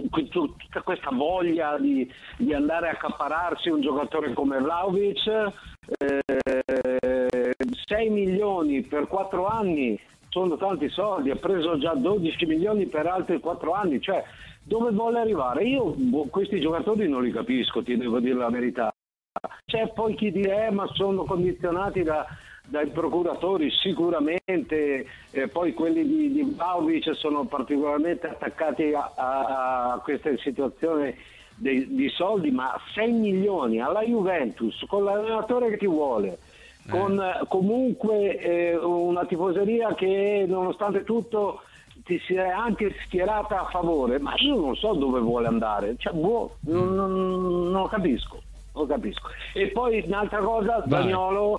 tutta questa voglia di andare a accapararsi un giocatore come Vlahovic, 6 milioni per 4 anni sono tanti soldi, ha preso già 12 milioni per altri 4 anni, cioè dove vuole arrivare? Io questi giocatori non li capisco, ti devo dire la verità. C'è poi chi dice ma sono condizionati dai procuratori, sicuramente, poi quelli di Vlahovic sono particolarmente attaccati a queste situazioni di soldi, ma 6 milioni alla Juventus, con l'allenatore che ti vuole, con comunque una tifoseria che nonostante tutto ti si è anche schierata a favore, ma io non so dove vuole andare, cioè, non lo capisco. E poi un'altra cosa, Zaniolo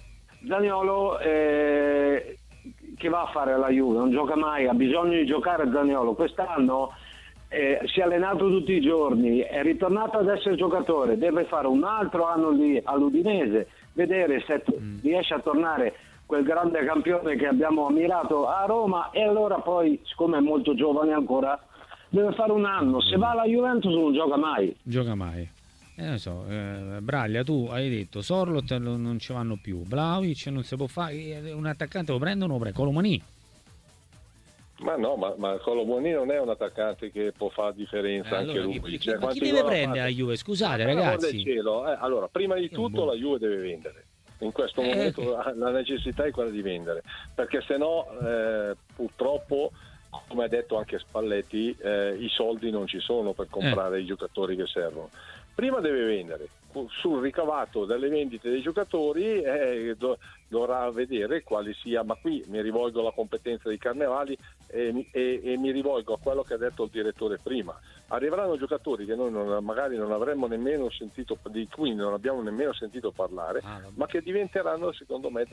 che va a fare alla Juve, non gioca mai, ha bisogno di giocare Zaniolo. Quest'anno si è allenato tutti i giorni, è ritornato ad essere giocatore, deve fare un altro anno lì all'Udinese, vedere se riesce a tornare quel grande campione che abbiamo ammirato a Roma, e allora poi, siccome è molto giovane ancora, deve fare un anno. Se va alla Juventus non gioca mai. Non so, Braglia, tu hai detto Sorloth non ci vanno più, Vlahovic non si può fare, un attaccante lo prendono, Colomani. Ma no, ma Colomani non è un attaccante che può fare differenza anche allora, lui. Chi deve prendere la Juve? Scusate ragazzi. Allora, prima di tutto la Juve deve vendere. In questo momento la necessità è quella di vendere, perché se no purtroppo, come ha detto anche Spalletti, i soldi non ci sono per comprare i giocatori che servono. Prima deve vendere, sul ricavato delle vendite dei giocatori dovrà vedere quali sia, ma qui mi rivolgo alla competenza di Carnevali e mi rivolgo a quello che ha detto il direttore prima. Arriveranno giocatori che noi magari non avremmo nemmeno sentito, di cui non abbiamo nemmeno sentito parlare, ma che diventeranno secondo me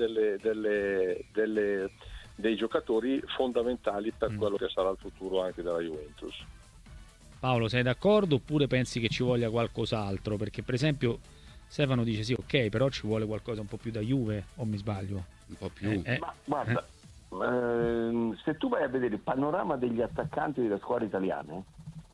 dei giocatori fondamentali per quello che sarà il futuro anche della Juventus. Paolo, sei d'accordo oppure pensi che ci voglia qualcos'altro? Perché per esempio Stefano dice sì, ok, però ci vuole qualcosa un po' più da Juve, o mi sbaglio? Un po' più. Ma guarda, se tu vai a vedere il panorama degli attaccanti delle squadre italiane,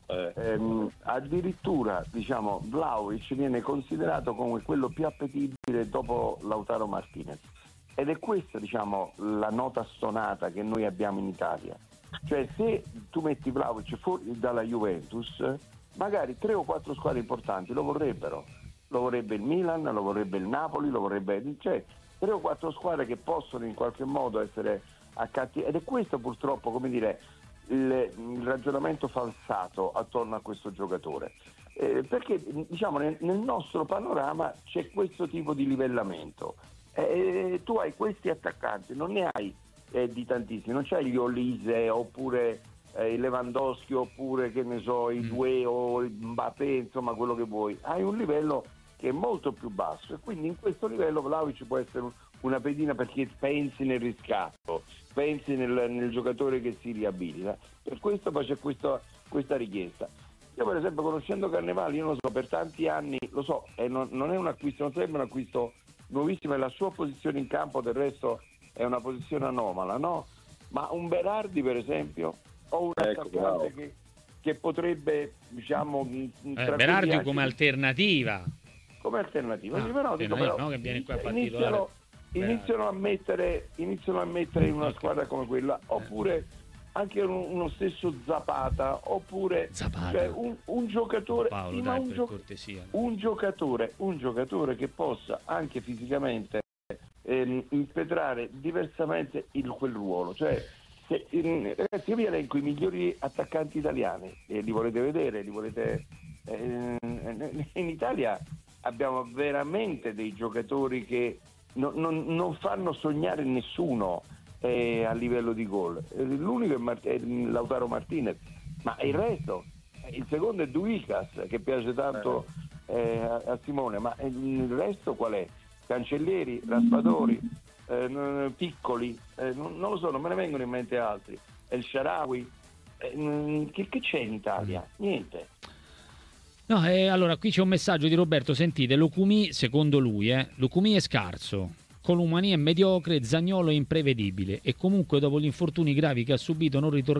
addirittura diciamo Vlahovic viene considerato come quello più appetibile dopo Lautaro Martinez, ed è questa diciamo la nota stonata che noi abbiamo in Italia. Cioè, se tu metti Vlahovic fuori dalla Juventus, magari 3 o 4 squadre importanti lo vorrebbero. Lo vorrebbe il Milan, lo vorrebbe il Napoli, lo vorrebbe, cioè 3 o 4 squadre che possono in qualche modo essere accatti, ed è questo purtroppo, come dire, il ragionamento falsato attorno a questo giocatore. Perché diciamo nel nostro panorama c'è questo tipo di livellamento. Tu hai questi attaccanti, non ne hai di tantissimi, non c'hai gli Olise oppure i Lewandowski oppure che ne so i due o il Mbappé, insomma quello che vuoi. Hai un livello che è molto più basso, e quindi in questo livello Vlahovic può essere una pedina, perché pensi nel riscatto, pensi nel giocatore che si riabilita. Per questo poi c'è questa richiesta. Io per esempio, conoscendo Carnevali, io lo so, per tanti anni, lo so, non è un acquisto, non sarebbe un acquisto nuovissimo, e la sua posizione in campo del resto è una posizione anomala, no? Ma un Berardi per esempio, o un attaccante che potrebbe, diciamo, Berardi come alternativa. Come alternativa, no, che viene qua a iniziano a mettere in una squadra come quella, oppure anche uno stesso Zapata, oppure cioè un giocatore, Paolo, sì, dai, per cortesia. un giocatore che possa anche fisicamente impetrare diversamente quel ruolo. Cioè, ragazzi, io vi elenco i migliori attaccanti italiani, li volete vedere, in Italia abbiamo veramente dei giocatori che non fanno sognare nessuno a livello di gol. L'unico è Lautaro Martinez, ma il resto, il secondo è Duicas, che piace tanto a Simone, ma il resto qual è? Cancellieri, Raspadori, Piccoli, non lo so, non me ne vengono in mente altri. El Shaarawy, che c'è in Italia? Niente. No, allora qui c'è un messaggio di Roberto, sentite, Lukumi, secondo lui, Lukumi è scarso, Colomani è mediocre, Zaniolo è imprevedibile e comunque dopo gli infortuni gravi che ha subito non ritornerà